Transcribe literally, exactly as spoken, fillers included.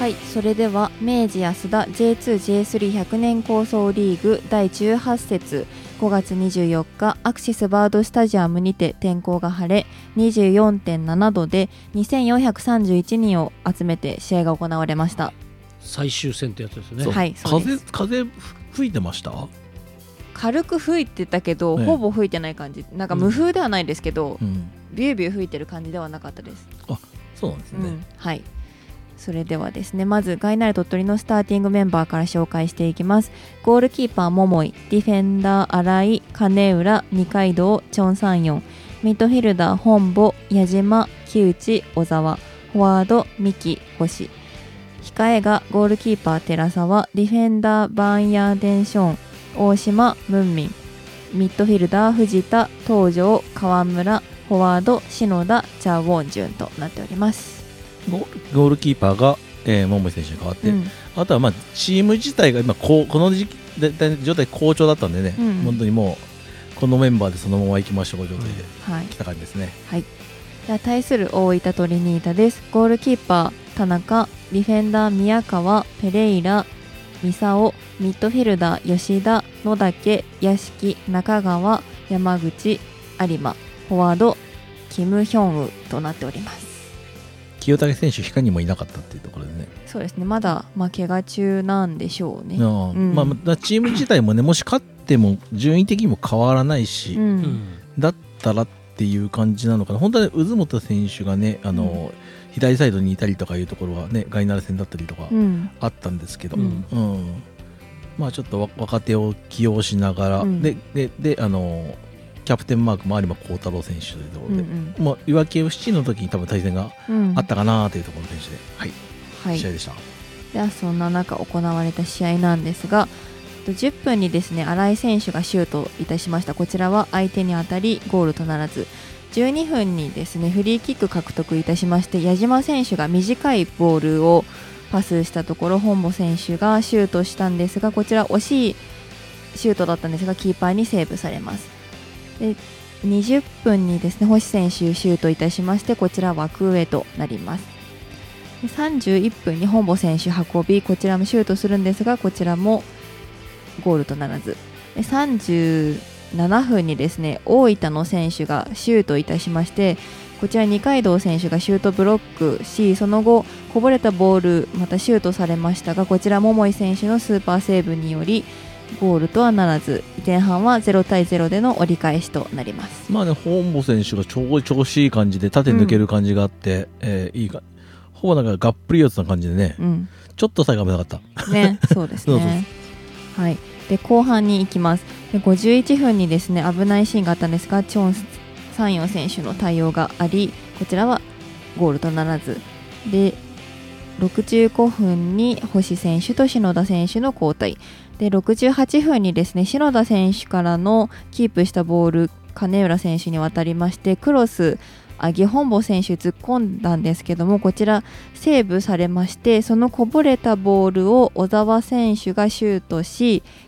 はい、それでは明治安田 ジェイツージェイスリーひゃく 年構想リーグだいじゅうはち節、ごがつにじゅうよっかアクシスバードスタジアムにて天候が晴れ にじゅうよんてんななどでにせんよんひゃくさんじゅういちにんを集めて試合が行われました。 最終戦ってやつですね。 はい、そうです。 風、風吹いてました？ 軽く吹いてたけど、 ね、 ほぼ吹いてない感じ。なんか無風ではないですけど、 うん、 ビュービュー吹いてる感じではなかったです。 あ、そうなんですね、うん、 はい。それではですね、まずガイナル鳥取のスターティングメンバーから紹介していきます。ゴールキーパー桃井、ディフェンダー新井、金浦、二階堂、チョンサンヨン、ミッドフィルダー本保、矢島、木内、小沢、フォワード三木、星、控えがゴールキーパー寺沢、ディフェンダーバーンヤーデンション、大島、ムンミン、ミッドフィルダー藤田、東條、川村、フォワード篠田、チャーウォンジュンとなっております。 ゴールキーパーが、えー、桃井選手に代わって、うん、あとはまあチーム自体が今こうこの時期状態好調だったんでね、うん、本当にもうこのメンバーでそのまま行きましょう状態で来た感じですね、 はいはい、では対する大分トリニータです。ゴールキーパー田中、ディフェンダー宮川、ペレイラ、三沢、ミッドフィルダー吉田、野竹、屋敷、中川、山口、有馬、フォワードキム・ヒョンウとなっております。 清武選手控えにもいなかったっていうところでね。 そうですね、まだ、まあ、怪我中なんでしょうね。 あ、うん、まあ、チーム自体もね、もし勝っても順位的にも変わらないし、うん、だったらっていう感じなのかな。本当は渦本選手がね、あの、うん、左サイドにいたりとかいうところはね、ガイナル戦だったりとかあったんですけど、うんうん、まあちょっと若手を起用しながら、うん、ででであのキャプテンマークも有馬幸太郎選手というところで、うんうん、まあ、いわき エフシー の時に多分対戦があったかなというところの選手で、はいはい、試合でした。 ではそんな中行われた試合なんですが、じゅっぷんにですね新井選手がシュートいたしました。こちらは相手に当たりゴールとならず、じゅうにふんにですねフリーキック獲得いたしまして、矢島選手が短いボールをパスしたところ本保選手がシュートしたんですが、こちら惜しいシュートだったんですがキーパーにセーブされます。でにじゅっぷんにですね星選手シュートいたしまして、こちら枠上となります。でさんじゅういっぷんに本保選手運び、こちらもシュートするんですがこちらもゴールとならず、でさんじゅうななふんにですね大分の選手がシュートいたしまして、こちら二階堂選手がシュートブロックし、その後こぼれたボールまたシュートされましたが、こちら桃井選手のスーパーセーブによりゴールとはならず、前半はゼロたいゼロでの折り返しとなります。 まあね、本保選手が超調子いい感じで縦抜ける感じがあって、うん、えー、いいかほぼなんかがっぷり四つな感じでね、うん、ちょっと最後危なかったね。そうですね。そうそうはい。で後半に行きます。でごじゅういちふんにですね危ないシーンがあったんですが、チョン・サンヨン選手の対応があり、こちらはゴールとならず、でろくじゅうごふんに星選手と篠田選手の交代で、ろくじゅうはちふんにですね篠田選手からのキープしたボール金浦選手に渡りまして、クロスあぎ本保選手突っ込んだんですけども、こちらセーブされまして、そのこぼれたボールを小沢選手がシュートし、